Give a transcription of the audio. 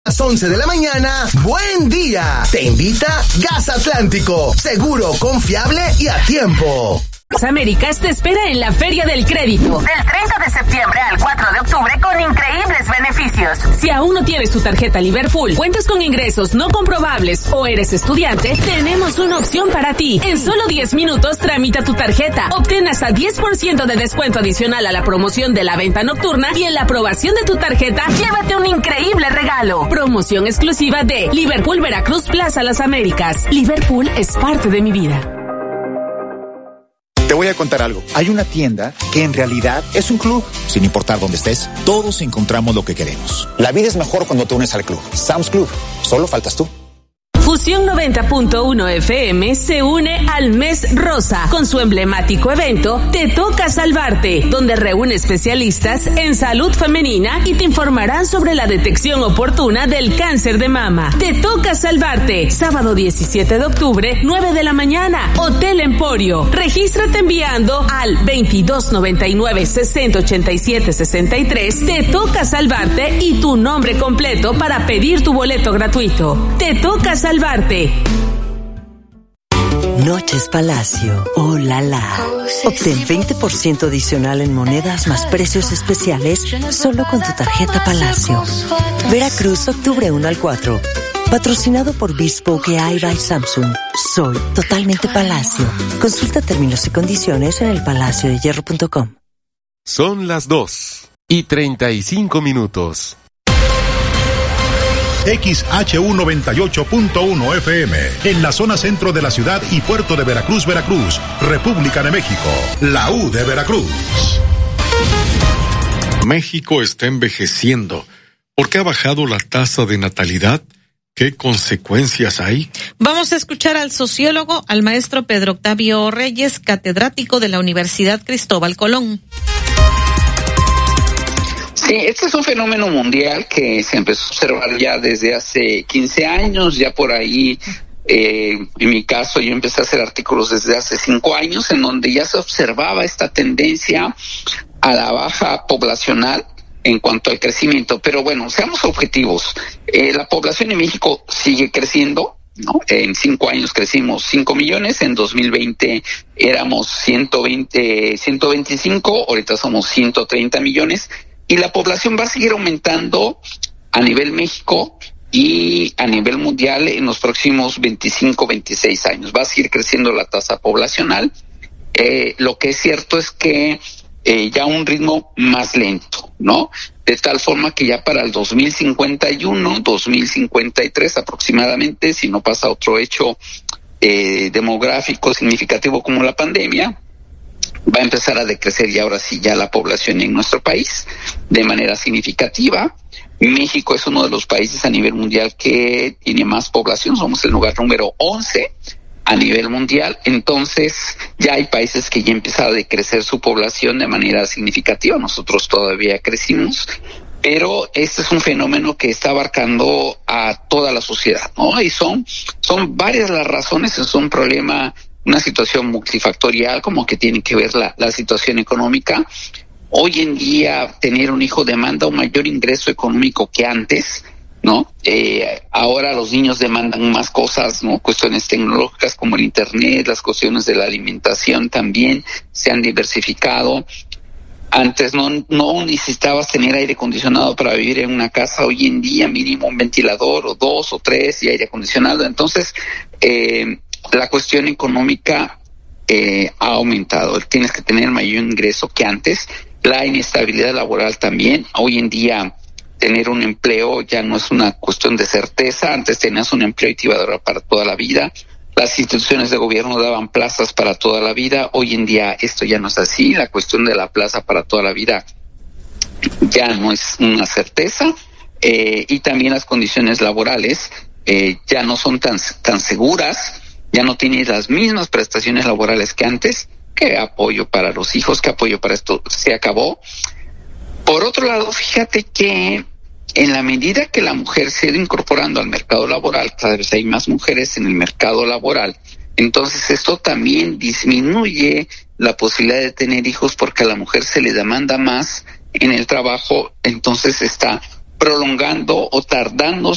las 11 de la mañana, buen día. Te invita Gas Atlántico. Seguro, confiable y a tiempo. Las Américas te espera en la Feria del Crédito. Del 30 de septiembre al 4 de octubre con increíbles beneficios. Si aún no tienes tu tarjeta Liverpool, cuentas con ingresos no comprobables o eres estudiante, tenemos una opción para ti. En solo 10 minutos tramita tu tarjeta. Obtén hasta 10% de descuento adicional a la promoción de la venta nocturna y en la aprobación de tu tarjeta, llévate un increíble regalo. Promoción exclusiva de Liverpool Veracruz Plaza Las Américas. Liverpool es parte de mi vida. Te voy a contar algo. Hay una tienda que en realidad es un club. Sin importar dónde estés, todos encontramos lo que queremos. La vida es mejor cuando te unes al club. Sam's Club. Solo faltas tú. Fusión 90.1 FM se une al Mes Rosa con su emblemático evento Te Toca Salvarte, donde reúne especialistas en salud femenina y te informarán sobre la detección oportuna del cáncer de mama. Te Toca Salvarte, sábado 17 de octubre, 9 de la mañana, Hotel Emporio. Regístrate enviando al 2299-6087-63. Te Toca Salvarte y tu nombre completo para pedir tu boleto gratuito. Te Toca Salvarte. Noches Palacio. Oh, la la. Obtén 20% adicional en monedas más precios especiales solo con tu tarjeta Palacio. Veracruz, octubre 1 al 4. Patrocinado por Bespoke AI by Samsung. Soy totalmente Palacio. Consulta términos y condiciones en elpalaciodehierro.com. Son las 2:35. XHU 98.1 FM, en la zona centro de la ciudad y puerto de Veracruz, Veracruz, República de México, la U de Veracruz. México está envejeciendo. ¿Por qué ha bajado la tasa de natalidad? ¿Qué consecuencias hay? Vamos a escuchar al sociólogo, al maestro Pedro Octavio Reyes, catedrático de la Universidad Cristóbal Colón. Sí, este es un fenómeno mundial que se empezó a observar ya desde hace 15 años, ya por ahí, en mi caso, yo empecé a hacer artículos desde hace 5 años, en donde ya se observaba esta tendencia a la baja poblacional en cuanto al crecimiento. Pero bueno, seamos objetivos. La población en México sigue creciendo, ¿no? En 5 años crecimos 5 millones, en 2020 éramos 125, ahorita somos 130 millones. Y la población va a seguir aumentando a nivel México y a nivel mundial en los próximos 25, 26 años. Va a seguir creciendo la tasa poblacional. Lo que es cierto es que ya a un ritmo más lento, ¿no? De tal forma que ya para el 2051, 2053 aproximadamente, si no pasa otro hecho demográfico significativo como la pandemia, va a empezar a decrecer y ahora sí ya la población en nuestro país de manera significativa. México es uno de los países a nivel mundial que tiene más población, somos el lugar número 11 a nivel mundial, entonces ya hay países que ya empiezan a decrecer su población de manera significativa, nosotros todavía crecimos, pero este es un fenómeno que está abarcando a toda la sociedad, ¿no? Y son varias las razones, es un problema, una situación multifactorial, como que tiene que ver la situación económica. Hoy en día tener un hijo demanda un mayor ingreso económico que antes, ¿no? Ahora los niños demandan más cosas, ¿no? Cuestiones tecnológicas como el internet, las cuestiones de la alimentación también se han diversificado. Antes no necesitabas tener aire acondicionado para vivir en una casa, hoy en día mínimo un ventilador o 2 o 3 y aire acondicionado. Entonces, la cuestión económica ha aumentado. Tienes que tener mayor ingreso que antes. La inestabilidad laboral también. Hoy en día tener un empleo ya no es una cuestión de certeza. Antes tenías un empleo y te iba a durar para toda la vida. Las instituciones de gobierno daban plazas para toda la vida. Hoy en día esto ya no es así. La cuestión de la plaza para toda la vida ya no es una certeza. Y también las condiciones laborales ya no son tan seguras. Ya no tienes las mismas prestaciones laborales que antes. ¿Qué apoyo para los hijos? ¿Qué apoyo para esto? Se acabó. Por otro lado, fíjate que en la medida que la mujer se ha ido incorporando al mercado laboral, cada vez hay más mujeres en el mercado laboral, entonces esto también disminuye la posibilidad de tener hijos porque a la mujer se le demanda más en el trabajo, entonces está prolongando o tardando